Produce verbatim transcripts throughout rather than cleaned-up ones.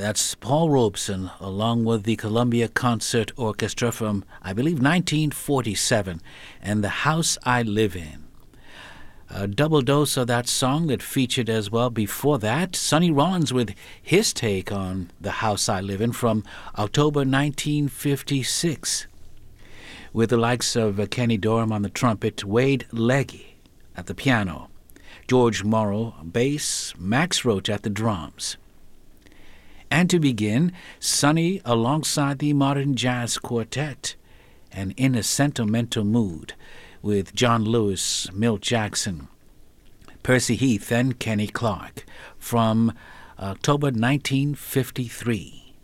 That's Paul Robeson, along with the Columbia Concert Orchestra from, I believe, nineteen forty-seven, and The House I Live In. A double dose of that song that featured as well before that, Sonny Rollins with his take on The House I Live In from October nineteen fifty-six, with the likes of uh, Kenny Dorham on the trumpet, Wade Legge at the piano, George Morrow bass, Max Roach at the drums. And to begin, Sonny alongside the Modern Jazz Quartet, and In a Sentimental Mood with John Lewis, Milt Jackson, Percy Heath, and Kenny Clarke from October nineteen fifty-three.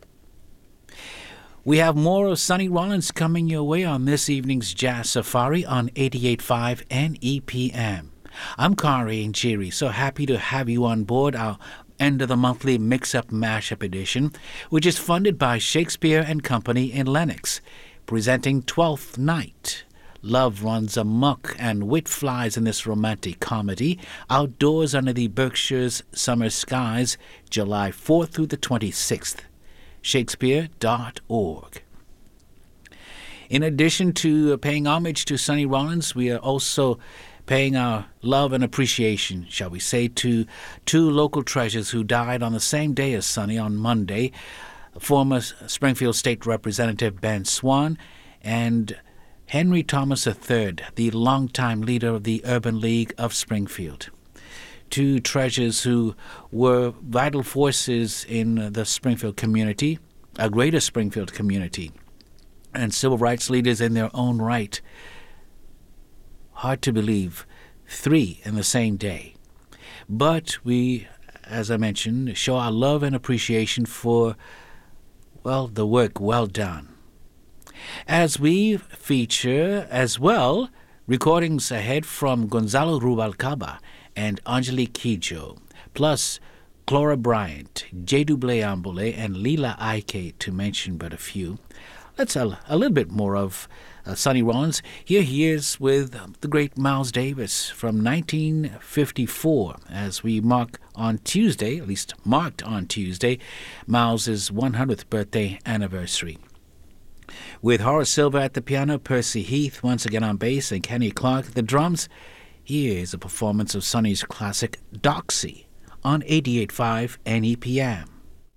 We have more of Sonny Rollins coming your way on this evening's Jazz Safari on eighty-eight point five N E P M. I'm Kari Njiri, so happy to have you on board our end of the monthly Mix-Up Mashup edition, which is funded by Shakespeare and Company in Lenox, presenting Twelfth Night. Love runs amok and wit flies in this romantic comedy, outdoors under the Berkshire's summer skies, July fourth through the twenty-sixth. Shakespeare dot org. In addition to paying homage to Sonny Rollins, we are also paying our love and appreciation, shall we say, to two local treasures who died on the same day as Sonny on Monday, former Springfield State Representative Ben Swan and Henry Thomas the third, the longtime leader of the Urban League of Springfield. Two treasures who were vital forces in the Springfield community, a greater Springfield community, and civil rights leaders in their own right. Hard to believe, three in the same day. But we, as I mentioned, show our love and appreciation for, well, the work well done. As we feature as well recordings ahead from Gonzalo Rubalcaba and Angelique Kidjo, plus Clora Bryant, Jadu Bleambole, and Lila Ike, to mention but a few. Let's a, a little bit more of uh, Sonny Rollins. Here he is with um, the great Miles Davis from nineteen fifty-four, as we mark on Tuesday, at least marked on Tuesday, Miles' one hundredth birthday anniversary. With Horace Silver at the piano, Percy Heath once again on bass, and Kenny Clarke at the drums, here's a performance of Sonny's classic Doxy on eighty-eight point five N E P M.